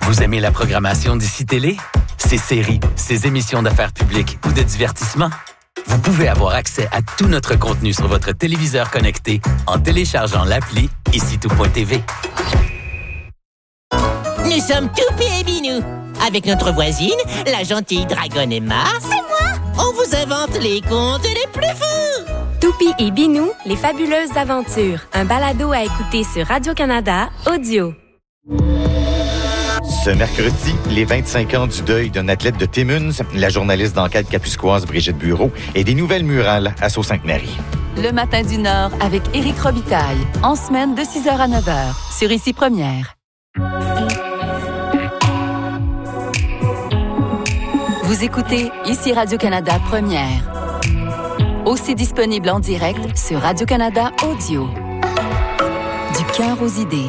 Vous aimez la programmation d'ici Télé? Ses séries, ses émissions d'affaires publiques ou de divertissement? Vous pouvez avoir accès à tout notre contenu sur votre téléviseur connecté en téléchargeant l'appli ici-tout.tv. Nous sommes Toupie et Binou. Avec notre voisine, la gentille dragonne Emma. C'est moi! On vous invente les contes les plus fous. Toupie et Binou, les fabuleuses aventures. Un balado à écouter sur Radio-Canada Audio. Ce mercredi, les 25 ans du deuil d'un athlète de Timmins, la journaliste d'enquête capuscoise Brigitte Bureau et des nouvelles murales à Sault-Sainte-Marie. Le matin du Nord avec Éric Robitaille, en semaine de 6h à 9h, sur Ici Première. Vous écoutez Ici Radio-Canada Première. Aussi disponible en direct sur Radio-Canada Audio. Du cœur aux idées.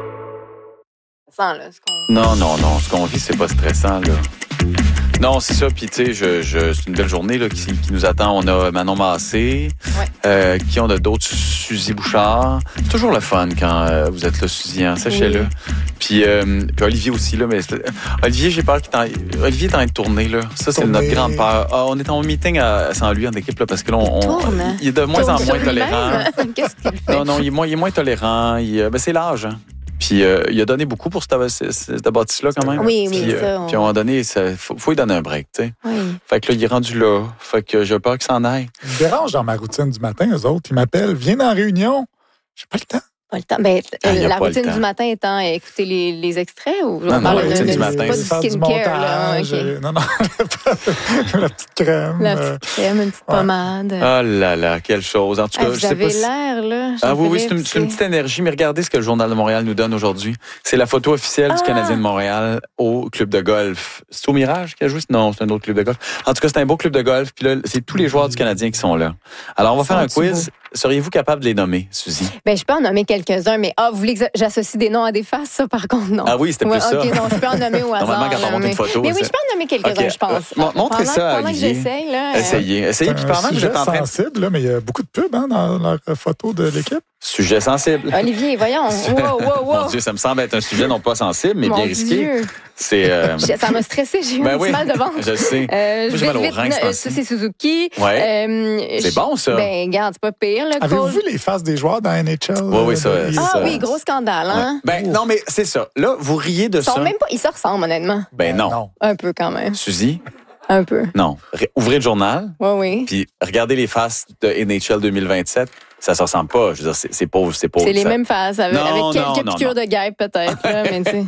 Là, Non. Ce qu'on vit, c'est pas stressant, là. Non, c'est ça. Puis, tu sais, c'est une belle journée là, qui nous attend. On a Manon Massé, qui on a d'autres, Suzy Bouchard. C'est toujours le fun quand vous êtes là, Suzy, hein, sachez-le. Puis Olivier aussi, là. Mais Olivier, j'ai peur Olivier est en train de tourner, là. Ça, c'est notre grande peur. On est en meeting sans lui en équipe, là, parce que là, il est de moins en moins tolérant. Qu'est-ce qu'il fait? Non, il est moins tolérant. C'est l'âge, hein. Puis il a donné beaucoup pour cette bâtisse-là, quand même. Oui, puis, ça. Puis à un moment donné, il faut lui donner un break, tu sais. Oui. Fait que là, il est rendu là. Fait que j'ai peur qu'il s'en aille. Ils me dérangent dans ma routine du matin, eux autres. Ils m'appellent, viens dans la réunion. J'ai pas le temps. Pas le temps. La routine du matin étant écouter les extraits ou non, la routine du matin, pas du skincare, là. Okay. Non, la petite crème. La petite crème, une petite pommade. Oh là là, quelle chose. En tout cas, vous je sais avez pas l'air, là. Oui, c'est une petite énergie, mais regardez ce que le Journal de Montréal nous donne aujourd'hui. C'est la photo officielle du Canadien de Montréal au club de golf. C'est au Mirage qui a joué? Non, c'est un autre club de golf. En tout cas, c'est un beau club de golf. Puis là, c'est tous les joueurs du Canadien qui sont là. Alors, on va faire un quiz. Seriez-vous capable de les nommer, Suzy? Je peux en nommer quelques-uns, mais vous voulez que j'associe des noms à des faces, ça, par contre, non. Ah oui, c'était plus ça. OK, non, je peux en nommer au hasard. Normalement, quand on monte une photo. Mais oui, je peux en nommer quelques-uns, je pense. Montrez ça à Pendant que j'essaye, là. Essayez. Puis pendant que vous êtes en train... sensible, là, mais il y a beaucoup de pubs dans leur photo de l'équipe. Sujet sensible. Olivier, voyons. Wow. Mon Dieu, ça me semble être un sujet non pas sensible, mais bien risqué. Dieu. Ça m'a stressé, j'ai eu un petit mal de ventre. Je sais. J'ai mal au rein, ça, c'est Suzuki. C'est bon, ça. Regarde, c'est pas pire. Avez-vous vu les faces des joueurs dans NHL? Oui, ça. Oui, gros scandale, hein? Non, mais c'est ça. Là, vous riez de ça. Ils se ressemblent, honnêtement. Non. Un peu, quand même. Suzy? Un peu. Non. Ouvrez le journal. Oui. Puis regardez les faces de NHL 2027. Ça se ressemble pas. Je veux dire, c'est pauvre. C'est les mêmes faces, avec quelques piqûres de guêpe, peut-être. Là,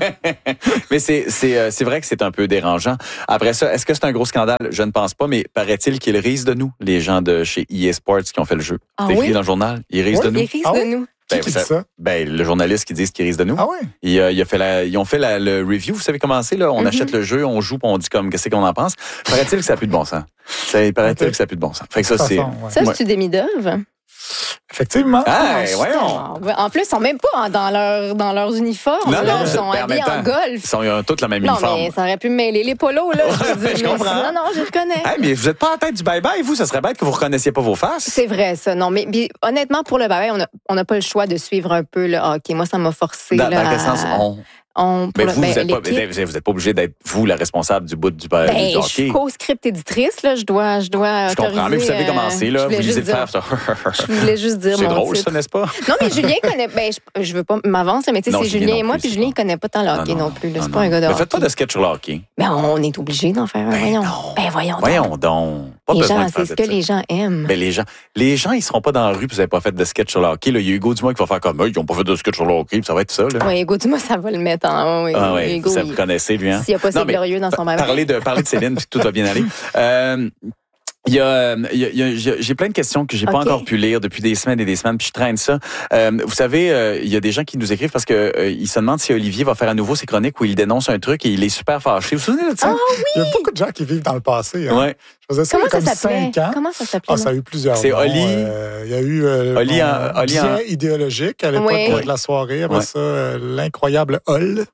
mais c'est vrai que c'est un peu dérangeant. Après ça, est-ce que c'est un gros scandale? Je ne pense pas, mais paraît-il qu'ils risent de nous, les gens de chez EA Sports qui ont fait le jeu. C'est écrit dans le journal. Ils risent de nous. Ils risent de nous. Qui dit ça? Le journaliste qui dit qu'ils risent de nous. Ah oui? Ils ont fait le review. Vous savez comment c'est, là? On achète le jeu, on joue, puis on dit comme qu'est-ce qu'on en pense. Paraît-il que ça n'a plus de bon sens. Paraît-il que ça n'a plus de bon sens. Fait que ça, c'est. Ça, c'est-tu des midolves? Effectivement. Voyons. En plus, ils sont même pas dans leurs uniformes. Non, ils sont habillés en golf. Ils ont tous la même uniforme. Non, mais ça aurait pu me mêler les polos, là. Je comprends. Non, je reconnais. Mais vous n'êtes pas en tête du bye-bye, vous. Ça serait bête que vous ne reconnaissiez pas vos faces. C'est vrai, ça. Non, mais honnêtement, pour le bye-bye, on n'a pas le choix de suivre un peu le hockey. Moi, ça m'a forcé. Dans quel sens Mais vous n'êtes pas obligé d'être, vous, la responsable du bout du hockey. Je suis co-script éditrice, là. Je dois Je comprends, mais vous savez comment c'est, là. Vous lisez le faire. Je voulais juste dire c'est drôle, ça, n'est-ce pas? Non, mais Julien connaît... je veux pas m'avancer, mais tu sais, c'est Julien et moi, puis Julien, il connaît pas tant le hockey non plus. C'est pas un gars de hockey. Mais faites pas de sketch sur le hockey. On est obligé d'en faire un, voyons. Voyons donc. C'est ce que les gens aiment. Les gens, ils seront pas dans la rue puis vous n'avez pas fait de sketch sur le hockey. Il y a Hugo Dumas qui va faire comme eux, ils n'ont pas fait de sketch sur le hockey, puis ça va être ça. Oui, Hugo Dumas, ça va le mettre en... Hugo, vous connaissez, lui, hein? S'il n'y a pas assez glorieux dans son Parler de Céline, puis tout va bien aller. J'ai plein de questions que j'ai pas encore pu lire depuis des semaines et des semaines, puis je traîne ça. Vous savez, il y a des gens qui nous écrivent parce que ils se demandent si Olivier va faire à nouveau ses chroniques où il dénonce un truc et il est super fâché. Vous vous souvenez de ça? Ah oui! Il y a beaucoup de gens qui vivent dans le passé. Hein? Ouais. Je faisais ça il y a comme 5 ans. Comment ça s'appelait? Ça a eu plusieurs C'est noms. Oli. Il y a eu biais idéologique à l'époque de la soirée. Après ça, l'incroyable Hall.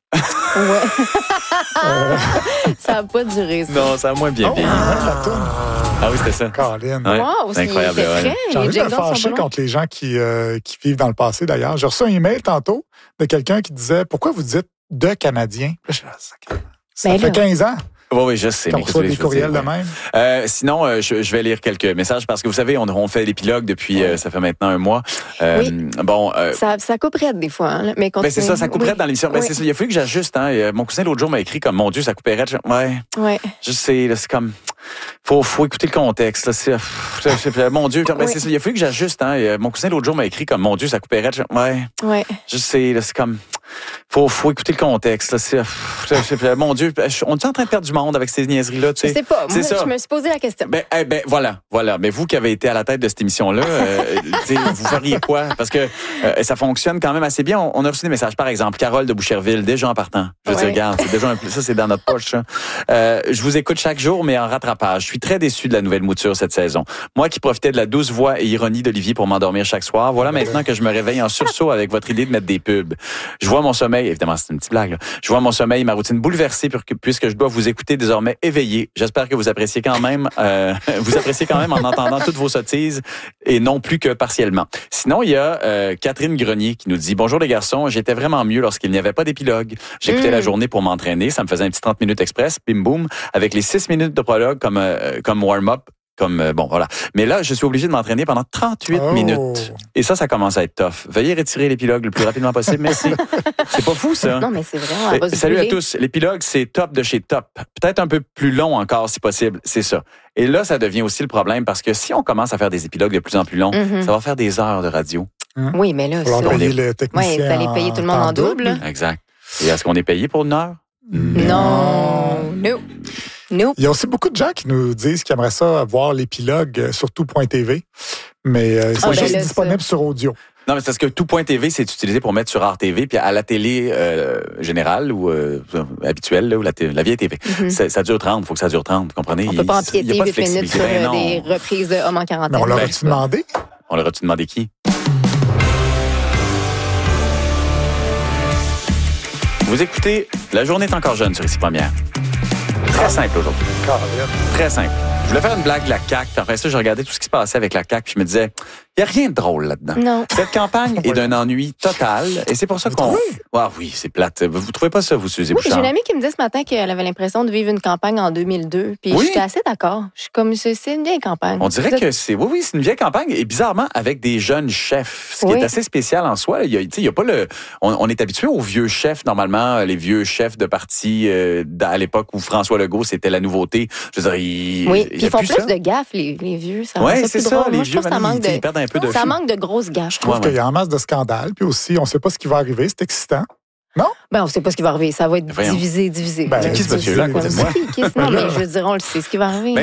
Ça n'a pas duré, ça. Non, ça a moins bien vieilli. Ah oui, c'était ça. Caroline. Wow, c'est incroyable. J'ai envie de me fâcher contre les gens qui vivent dans le passé, d'ailleurs. J'ai reçu un email tantôt de quelqu'un qui disait « Pourquoi vous dites de Canadiens. Ça fait 15 ans. Oui, je sais. On reçoit des courriels de même. Sinon, je vais lire quelques messages parce que vous savez, on fait l'épilogue depuis, ça fait maintenant un mois. Bon, ça coupe raide des fois. Hein, mais c'est ça, ça coupe raide dans l'émission. C'est ça, il a fallu que j'ajuste. Hein. Mon cousin l'autre jour m'a écrit comme, mon Dieu, ça coupait raide. Ouais. Je sais, là, c'est comme... Faut écouter le contexte. Là, mon Dieu, c'est ça, il a fallu que j'ajuste. Hein. Mon cousin l'autre jour m'a écrit comme, mon Dieu, ça coupait raide. Ouais. Je sais, là, c'est comme... Faut écouter le contexte. Là, mon Dieu, on est en train de perdre du monde avec ces niaiseries-là. Tu sais. Je sais pas. Moi, je me suis posé la question. Voilà. Mais vous qui avez été à la tête de cette émission-là, vous feriez quoi? Parce que ça fonctionne quand même assez bien. On a reçu des messages. Par exemple, Carole de Boucherville, déjà en partant. Je veux dire, regarde, c'est déjà ça, c'est dans notre poche. Je vous écoute chaque jour, mais en rattrapage. Je suis très déçu de la nouvelle mouture cette saison. Moi qui profitais de la douce voix et ironie d'Olivier pour m'endormir chaque soir, voilà maintenant que je me réveille en sursaut avec votre idée de mettre des pubs. Je vois mon sommeil, évidemment, c'est une petite blague, là. Je vois mon sommeil, ma routine bouleversée puisque je dois vous écouter désormais éveillé. J'espère que vous appréciez quand même, en entendant toutes vos sottises et non plus que partiellement. Sinon, il y a Catherine Grenier qui nous dit « Bonjour les garçons, j'étais vraiment mieux lorsqu'il n'y avait pas d'épilogue. J'écoutais la journée pour m'entraîner, ça me faisait un petit 30 minutes express, bim boum, avec les 6 minutes de prologue comme warm-up. Voilà. Mais là, je suis obligé de m'entraîner pendant 38 minutes. Et ça commence à être tough. Veuillez retirer l'épilogue le plus rapidement possible. Merci. C'est pas fou, ça. Non, mais c'est vrai. Salut à tous. L'épilogue, c'est top de chez top. Peut-être un peu plus long encore, si possible. C'est ça. Et là, ça devient aussi le problème parce que si on commence à faire des épilogues de plus en plus longs, ça va faire des heures de radio. Oui, mais là, ça... payer le technicien vous allez payer tout le monde en double. Exact. Et est-ce qu'on est payé pour une heure? Non. Il y a aussi beaucoup de gens qui nous disent qu'ils aimeraient ça voir l'épilogue sur tout.tv, mais c'est juste disponible sur audio. Non, mais c'est parce que tout.tv, c'est utilisé pour mettre sur RTV, puis à la télé générale ou habituelle, là, ou la vieille TV. Ça dure 30, il faut que ça dure 30, vous comprenez? On ne peut pas empiéter 8 minutes sur des reprises de Homme en quarantaine. Mais on l'aurait-tu demandé? On l'aurait-tu demandé qui? Vous écoutez La journée est encore jeune sur Ici Première. Très simple aujourd'hui. Très simple. Je voulais faire une blague de la CAQ, puis après ça, je regardais tout ce qui se passait avec la CAQ, puis je me disais, il n'y a rien de drôle là-dedans. Non. Cette campagne est d'un ennui total, et c'est pour ça qu'on... Oui, c'est plate. Vous trouvez pas ça, vous, Suzy Bouchard? J'ai une amie qui me dit ce matin qu'elle avait l'impression de vivre une campagne en 2002, puis j'étais assez d'accord. Je suis comme, c'est une vieille campagne. On dirait que c'est... Oui, c'est une vieille campagne, et bizarrement, avec des jeunes chefs, ce qui est assez spécial en soi. Il y a pas le... On est habitué aux vieux chefs, normalement, les vieux chefs de parti à l'époque où François Legault, c'était la nouveauté. Je veux dire, ils font plus de gaffes, les vieux. Oui, c'est ça. Les vieux, ils perdent un peu de... Ça manque de grosses gaffes. Je trouve qu'il y a en masse de scandales, puis aussi, on ne sait pas ce qui va arriver. C'est excitant. Non? On ne sait pas ce qui va arriver. Ça va être divisé. Qui ce monsieur-là à côté de moi? Non, mais je veux dire, on le sait ce qui va arriver.